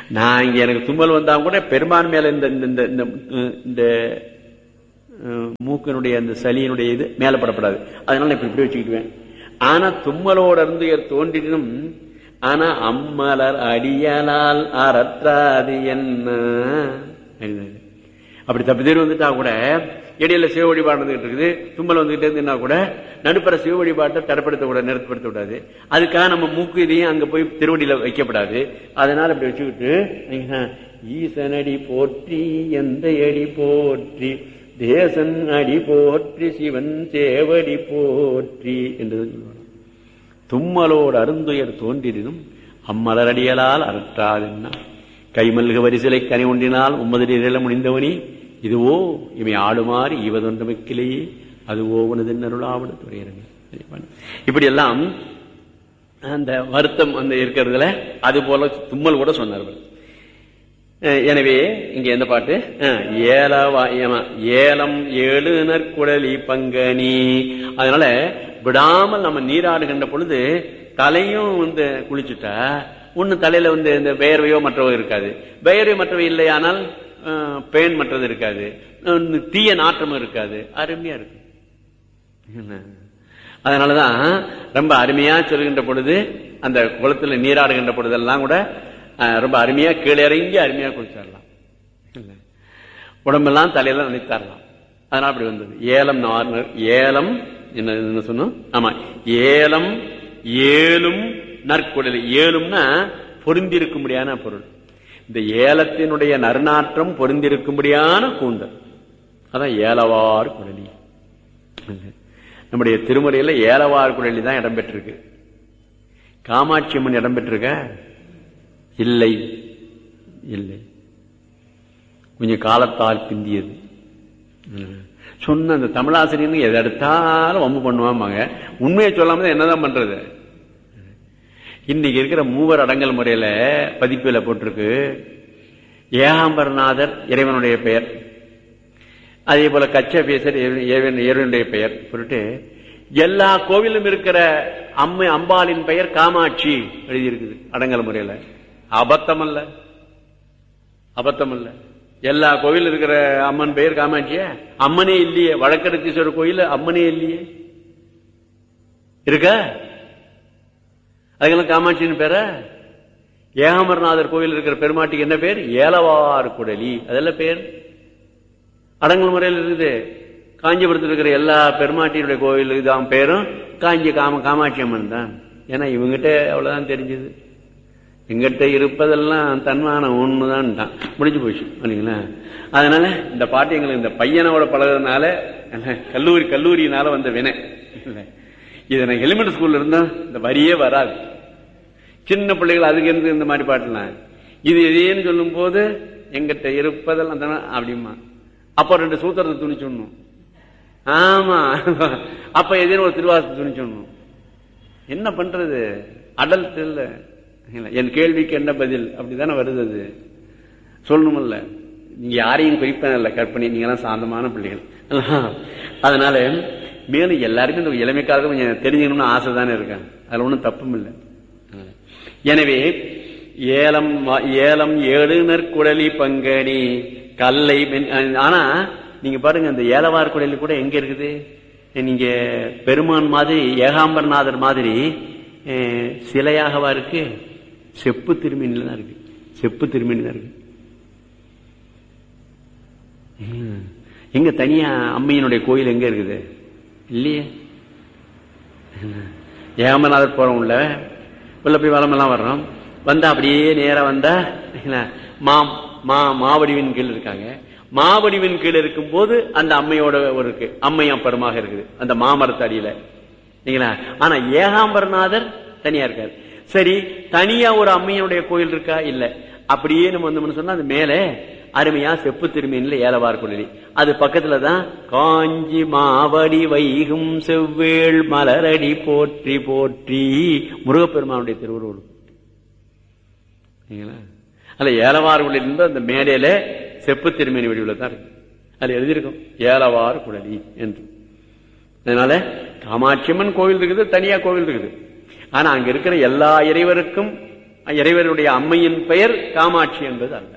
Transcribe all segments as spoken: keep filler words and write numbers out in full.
நான் இங்க எனக்கு தும்மல் வந்தா கூட பெரும்பான் மேல இந்த இந்த மூக்கினுடைய அந்த சளியினுடைய இது மேல படப்படாது. அதனால இப்ப இப்படி வச்சுக்கிடுவேன். ஆனா தும்மலோட இருந்து தோன்றினும் ஆனா அம்மலர் அடியலால் அறற்றாது என்ன. அப்படி தப்பி தேர்வு வந்துட்டா கூட இடையில சிவ வழிபாடு வந்துகிட்டு இருக்குது, தும்மல் வந்துகிட்டே இருந்துன்னா கூட நடுப்புற சிவ வழிபாட்டை தடைப்படுத்த கூடாது, நிறுத்தப்படுத்த கூடாது. அதுக்காக நம்ம மூக்கு இதையும் அங்க போய் திருவடியில வைக்கப்படாது. அதனால அப்படி வச்சுக்கிட்டு ஈசனடி போற்றி எந்த அடி போற்றி தேசன் அடி போற்றி சிவன் சேவடி போற்றி என்று சொல்லுவாங்க. தும்மலோடு அருந்துயர் தோன்றினும் அம்மலர் அடியலால் அறற்றாதுன்னா கைமல்க வரிசலை கனி ஒன்றினால் உம்மதில முடிந்தவனி இதுவோ இவை ஆடுமாறு இவதொன்றமைக்கிலேயே அதுவோ உனது அருளாவடு துறையிறங்க. இப்படி எல்லாம் அந்த வருத்தம் அந்த இருக்கிறதுல அது போல தும்மல் கூட சொன்னார்கள். எனவே இங்க எந்த பாட்டு ஏலவா ஏலம் ஏழு நற்குடலி பங்கனி. அதனால விடாமல் நம்ம நீராடுகின்ற பொழுது தலையும் வந்து குளிச்சுட்டா ஒண்ணு தலையில வந்து இந்த வேர்வையோ மற்றவோ இருக்காது. வேர்வை மற்றவை இல்லையானால் பேன் மற்றது இருக்காது, தீய நாற்றமும் இருக்காது, அருமையா இருக்கு. அதனாலதான் ரொம்ப அருமையா சொல்கின்ற பொழுது அந்த குளத்துல நீராடுகின்ற பொழுதெல்லாம் கூட ரொம்ப அருமையா கீழே இறங்கி அருமையா குளிச்சிடலாம், உடம்பெல்லாம் தலையில நினைத்தாரலாம். அதனால அப்படி வந்தது ஏலம். ஏலம் என்ன சொன்னோம்? ஆமா, ஏலம் ஏலும் நற்குடலி. ஏலும்னா பொருந்திருக்கும்படியான பொருள். இந்த ஏலத்தினுடைய நறுநாற்றம் பொருந்திருக்கும்படியான கூந்தல், அதான் ஏலவார் குடலி. நம்முடைய திருமுறையில ஏலவார் குடலி தான் இடம்பெற்றிருக்கு. காமாட்சி அம்மன் இடம்பெற்றிருக்க இல்லை, இல்லை, கொஞ்சம் காலத்தால் பிந்தியது. சொன்ன அந்த தமிழாசிரியர் எதை எடுத்தாலும் வம்பு பண்ணுவாங்க. உண்மையை சொல்லாம என்னதான் பண்றது? இன்னைக்கு இருக்கிற மூவர் அடங்கல் முறையில பதிப்பில போட்டிருக்கு ஏகாம்பரநாதர் இறைவனுடைய பெயர், அதே போல கச்சபேசர் இறைவனுடைய பெயர் சொல்லிட்டு எல்லா கோவிலும் இருக்கிற அம்மை அம்பாளின் பெயர் காமாட்சி எழுதியிருக்குது அடங்கல் முறையில. அபத்தம் அல்ல, அபத்தம் அல்ல. எல்லா கோவில் இருக்கிற அம்மன் பெயர் காமாட்சிய அம்மனே இல்லையே. வழக்கடத்தீஸ்வரர் கோயில் அம்மனே இல்லையே, இருக்க அதுக்கெல்லாம் காமாட்சின்னு பேர. ஏகாம்பரநாதர் கோவில் இருக்கிற பெருமாட்டிக்கு என்ன பேர்? ஏலவார் குடலி. அதெல்லாம் பேர் அடங்கல் முறையில் இருக்குது. காஞ்சிபுரத்தில் இருக்கிற எல்லா பெருமாட்டியினுடைய கோவில் இதான் பேரும் காஞ்சி காம காமாட்சி அம்மன் தான். ஏன்னா இவங்கிட்ட அவ்வளவுதான் தெரிஞ்சது. எங்கிட்ட இருப்பதெல்லாம் தன்மான ஒண்ணுதான் முடிஞ்சு போச்சு இல்லைங்களா. அதனால இந்த பாட்டு எங்களுக்கு இந்த பையனோட பழகிறதுனால கல்லூரி கல்லூரியினால வந்த வினை. இதை நான் எலிமெண்ட் ஸ்கூல்ல இருந்தா இந்த வரியே வராது. சின்ன பிள்ளைகள் அதுக்கு இருந்து இந்த மாதிரி பாட்டுலாம் இது எதையேன்னு சொல்லும் போது எங்கிட்ட இருப்பதெல்லாம் தானே அப்படிமா. அப்ப ரெண்டு சூத்திரத்தை துணிச்சுடணும். ஆமா, அப்ப எதேன்னு ஒரு திருவாசத்தை துணிச்சுடணும். என்ன பண்றது? அடல்ட் இல்ல. என் கேள்விக்கு என்ன பதில் அப்படித்தானே வருது. அது சொல்லணும்ல. நீங்க யாரையும் குறிப்பேன் இல்ல, கற்பனை. நீங்க எல்லாம் சாந்தமான பிள்ளைகள். அதனால மேலும் எல்லாருமே இந்த இளமைக்காக கொஞ்சம் தெரிஞ்சுக்கணும்னு ஆசை தானே இருக்காங்க. அதுல ஒன்றும் தப்பும் இல்லை. எனவே ஏலம் ஏலம் ஏழு நற்குடலி பங்கனி கல்லை. ஆனா நீங்க பாருங்க, இந்த ஏலவார் குடலி கூட எங்க இருக்குது? நீங்க பெருமான் மாதிரி ஏகாம்பரநாதர் மாதிரி சிலையாகவா இருக்கு? செப்பு திருமீன்ல தான் இருக்கு. செப்பு திருமீன் தான் இருக்கு. எங்க தனியா அம்மையினுடைய கோயில் எங்க இருக்குது? இல்லையே. ஏகாம்பரநாதர் போறோம் உள்ள உள்ள போய் வளமெல்லாம் வர்றோம். வந்தா அப்படியே நேரா வந்தா மா மா மாவடிவின் கீழ் இருக்காங்க. மாவடிவின் கீழ் இருக்கும் போது அந்த அம்மையோட ஒரு இருக்கு, அம்மை அப்பறமாக இருக்குது அந்த மாமரத்து அடியில. ஆனா ஏகாம்பரநாதர் தனியா இருக்காரு. சரி, தனியா ஒரு அம்மையுடைய கோயில் இருக்கா? இல்ல. அப்படியே நம்ம வந்தோம்னு சொன்னா அது மேல அருமையா செப்பு திருமீன்ல ஏலவார் குடலி. அது பக்கத்துலதான் காஞ்சி மாவடி வைகும் செவ்வேள் மலரடி போற்றி போற்றி முருகப்பெருமானுடைய திருவுருவம். அல்ல ஏலவார் குடலி என்பது அந்த மேடையில செப்பு திருமீன் வடிவுல தான் இருக்கு. அது எழுதியிருக்கும் ஏலவார் குடலி என்று. அதனால காமாட்சியம்மன் கோவில் இருக்குது, தனியா கோவில் இருக்குது. ஆனா அங்க இருக்கிற எல்லா இறைவருக்கும் இறைவனுடைய அம்மையின் பெயர் காமாட்சி என்பது அல்ல.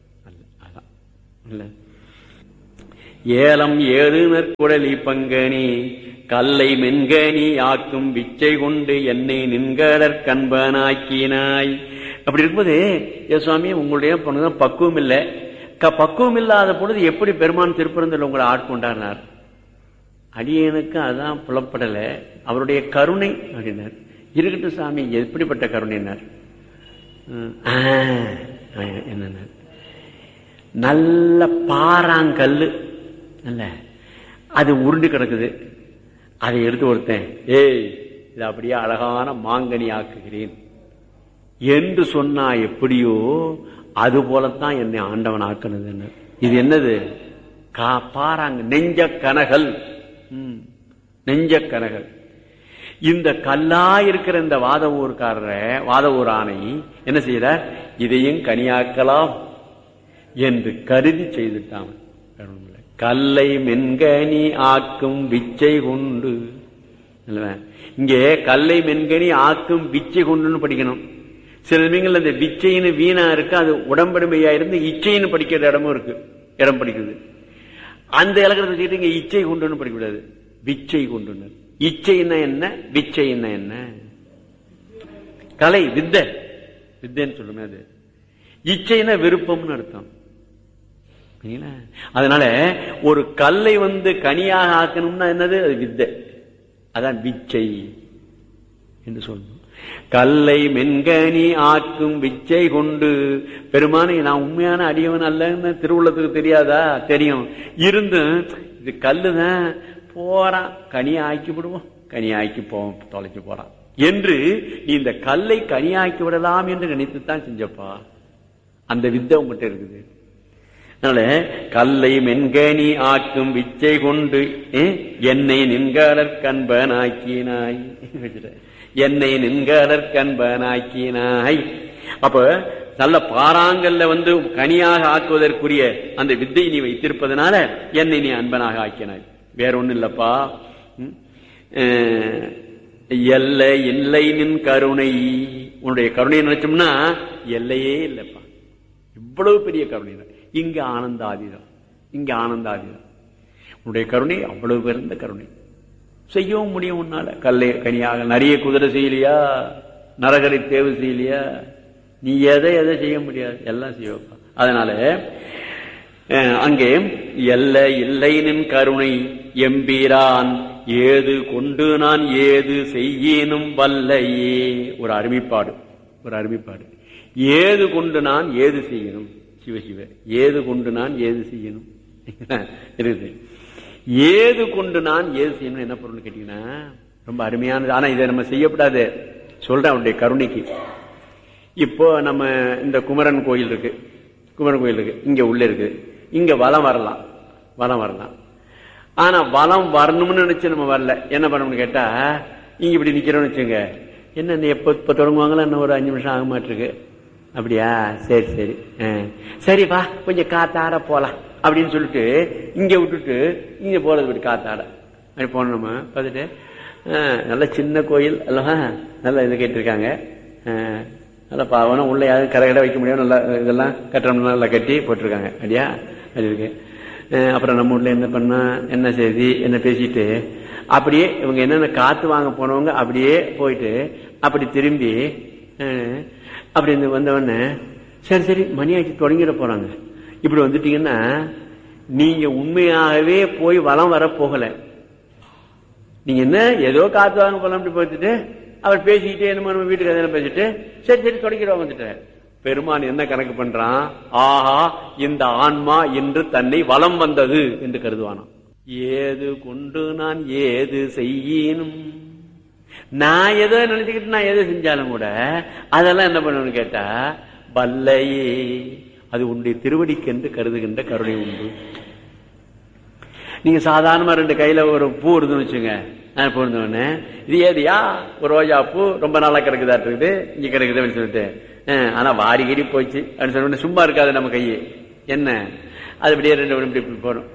ஏலம் ஏறு நற்குடலி பங்கனி கல்லை மென்கனி ஆக்கும் விச்சை கொண்டு என்னை நின்கடற் கண்பனாக்கினாய். அப்படி இருக்கும்போது ஏ சுவாமி உங்களுடைய பொண்ணுதான் பக்குவம் இல்லை, பக்குவம் இல்லாத பொழுது எப்படி பெருமான் திருப்பரந்தில் உங்களை ஆட்கொண்டார்? அடியனுக்கு அதான் புலப்படல, அவருடைய கருணை அப்படின்னார். இருக்கட்டும் சாமி, எப்படிப்பட்ட கருணைனார்? என்ன நல்ல பாறாங்கல்லு அல்ல, அது உருண்டு கிடக்குது, அதை எடுத்து ஒருத்தன் ஏய் இது அப்படியே அழகான மாங்கனி ஆக்குகிறேன் என்று சொன்னா எப்படியோ அது போலத்தான் என்னை ஆண்டவன் ஆக்கினது. இது என்னது? கா பாறாங்க நெஞ்ச கனகல், நெஞ்ச கனகல். இந்த கல்லா இருக்கிற இந்த வாத ஊர்காரர வாத ஊர் ஆணை என்ன செய்யறார்? இதையும் கனியாக்கலாம் என்று கருதி செய்துட்டான். கல்லை மென்கனி ஆக்கும் விச்சை கொண்டு, இங்கே கல்லை மென்கனி ஆக்கும் விச்சை கொண்டுன்னு படிக்கணும். சில சமயங்கள் அந்த விச்சைன்னு வீணா இருக்கு, அது உடம்படுமையா இருந்து இச்சைன்னு படிக்கிற இடமும் இருக்கு, இடம் படிக்கிறது. அந்த இலக்கணத்தை வச்சுக்கிட்டு இங்க இச்சை கொண்டுன்னு படிக்கக்கூடாது, விச்சை கொண்டு. இச்சைன்னா என்ன, விச்சைன்னா என்ன? கலை வித்த வித்தன்னு சொல்லுமே, அது இச்சைன்னா விருப்பம்னு அர்த்தம். அதனால ஒரு கல்லை வந்து கனியாக ஆக்கணும்னா என்னது? அது வித்தை, அதான் விச்சை என்று சொல்லணும். கல்லை மென்கனி ஆக்கும் விச்சை கொண்டு. பெருமானை நான் உண்மையான அடியவன் அல்லன்னு திருவுள்ளத்துக்கு தெரியாதா? தெரியும். இருந்து இது கல்லுதான் போறான், கனியா ஆக்கி விடுவோம், கனியா ஆக்கி போவோம், தொலைச்சு போறான் என்று நீ இந்த கல்லை கனியாக்கி விடலாம் என்று நினைத்துத்தான் செஞ்சப்பா. அந்த வித்தை உங்ககிட்ட இருக்குது. அதனால கல்லை மென்கனி ஆக்கும் விச்சை கொண்டு என்னை நின்காடற் கண்பனாக்கினாய், என்னை நின்காடற் கண்பனாக்கினாய். அப்ப நல்ல பாறாங்கல்ல வந்து கனியாக ஆக்குவதற்குரிய அந்த வித்தை நீ வைத்திருப்பதனால என்னை நீ அன்பனாக ஆக்கினாய். வேற ஒண்ணு இல்லப்பா. எல்லை இல்லை நின் கருணை. உன்னுடைய கருணை நினைச்சோம்னா எல்லையே இல்லப்பா, இவ்வளவு பெரிய கருணை. இங்க ஆனந்தாதீதம், இங்க ஆனந்தாதீதம். உன்னுடைய கருணை அவ்வளவு பெருந்த கருணை. செய்யவும் முடியும் உன்னால. கல்லை கனியாக நிறைய குதிரை செய்யலையா, நரகரை தேர்வு செய்யலையா, நீ எதை எதை செய்ய முடியாது, எல்லாம் செய்வப்பா. அதனால அங்கே எல்லை இல்லை நின் கருணை எம்பீரான் ஏது கொண்டு நான் ஏது செய்யணும் வல்லையே. ஒரு அருமைப்பாடு, ஒரு அருமைப்பாடு. ஏது கொண்டு நான் ஏது செய்யணும், சிவசிவ ஏது கொண்டு நான் ஏது செய்யணும் இருக்குது. ஏது கொண்டு நான் ஏது செய்யணும் என்ன பொருள் கேட்டீங்கன்னா ரொம்ப அருமையானது. ஆனா இதை நம்ம செய்யப்படாது சொல்றேன் அவருடைய கருணைக்கு. இப்போ நம்ம இந்த குமரன் கோயில் இருக்கு, குமரன் கோயில் இருக்கு, இங்க உள்ள இருக்கு. இங்க வலம் வரலாம், வலம் வரலாம். ஆனா வலம் வரணும்னு நினைச்சு நம்ம வரல. என்ன பண்ணணும்னு கேட்டா, இங்க இப்படி நிக்கிறோம்னு வச்சுங்க, என்ன எப்ப இப்ப தொடங்குவாங்களா, இன்னும் ஒரு அஞ்சு நிமிஷம் ஆக மாட்டிருக்கு. அப்படியா, சரி சரி சரிப்பா, கொஞ்சம் காத்தாட போலாம் அப்படின்னு சொல்லிட்டு இங்க விட்டுட்டு இங்க போறது விட்டு காத்தாட அப்படி போனோம். நம்ம பார்த்துட்டு நல்ல சின்ன கோயில் அல்லவா, நல்லா இது கேட்டிருக்காங்க. நல்லா பாவனம் உள்ள யாரும் கரை கடை வைக்க முடியாது, நல்லா இதெல்லாம் கட்டணம் நல்லா கட்டி போட்டிருக்காங்க. அப்படியா, அது இருக்கு. அப்புறம் நம்ம ஊர்ல என்ன பண்ணா, என்ன செய்தி என்ன பேசிட்டு அப்படியே இவங்க என்னென்ன காத்து வாங்க போனவங்க அப்படியே போயிட்டு அப்படி திரும்பி அப்படி வந்தவொடனே சரி சரி மணி ஆச்சு தொடங்கிட போறாங்க. இப்படி வந்துட்டீங்கன்னா நீங்க உண்மையாகவே போய் வலம் வர போகல. நீங்க என்ன ஏதோ காத்து வாங்க போலாம் அப்படி போயிட்டு அவர் பேசிக்கிட்டே என்னமோ நம்ம வீட்டுக்கு எதனா பேசிட்டு சரி சரி தொடங்கிடுவாங்க வந்துட்டு. பெருமான் என்ன கணக்கு பண்றான், ஆஹா இந்த ஆன்மா என்று தன்னை வலம் வந்தது என்று கருதுவானாம். ஏது கொண்டு நான் ஏது செய்யணும், நான் எதோ நினைச்சுக்கிட்டு நான் எதை செஞ்சாலும் கூட அதெல்லாம் என்ன பண்ணணும்னு கேட்டா வல்லையே, அது உன்னுடைய திருவடிக்கு என்று கருதுகின்ற கருணை உண்டு. நீங்க சாதாரணமா ரெண்டு கையில ஒரு பூ இருந்துன்னு வச்சுங்க, பூ இருந்தவொடனே இது ஏதியா ஒரு ரோஜா பூ ரொம்ப நாளா கிடக்குதா இருக்குது, இங்க கிடக்குது அப்படின்னு சொல்லிட்டு ஆனா வாரி கிடி போச்சு அப்படின்னு சொல்ல சும்மா இருக்காது நம்ம கையை. என்ன அது அப்படியே ரெண்டு இப்படி போறோம்.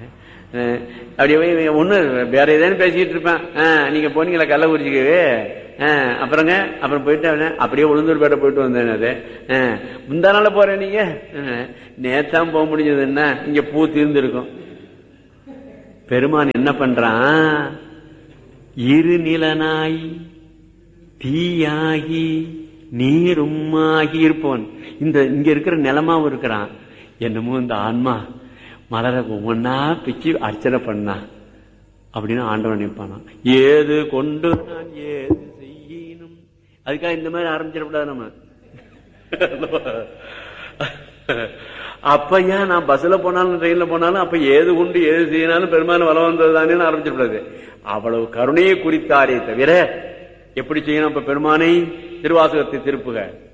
அப்படியே ஒண்ணு வேற ஏதாவது பேசிக்கிட்டு இருப்பேன். நீங்க போனீங்களா கள்ளக்குறிச்சிக்கு, அப்புறங்க அப்புறம் போயிட்டு அப்படியே உளுந்தூர்பேட்டை போயிட்டு வந்தேன். அது முந்தா நாள போறேன். நீங்க நேத்தான் போக முடிஞ்சது. என்ன இங்க பூ தீர்ந்திருக்கும். பெருமான் என்ன பண்றான்? இருநிலனாய் தீயாகி நீரும் ஆகி இருப்பவன். இந்த இங்க இருக்கிற நிலமாவும் இருக்கிறான். என்னமோ இந்த ஆன்மா மலர ஒவ்வொன்னா பிச்சு அர்ச்சனை பண்ணா அப்படின்னு ஆண்டவன் நினைப்பானா. ஏது கொண்டு நான் ஏது செய்யணும். அதுக்காக இந்த மாதிரி ஆரம்பிச்சிடக்கூடாது நம்ம. அப்ப ஏன் நான் பஸ்ல போனாலும் ட்ரெயின்ல போனாலும் அப்ப ஏது கொண்டு ஏது செய்யினாலும் பெருமாள் வளம் வந்தது தானே ஆரம்பிச்சிடக்கூடாது. அவ்வளவு கருணையை குறித்தாரே தவிர எப்படி செய்யணும்? அப்ப பெருமானை திருவாசகத்தை திருப்புக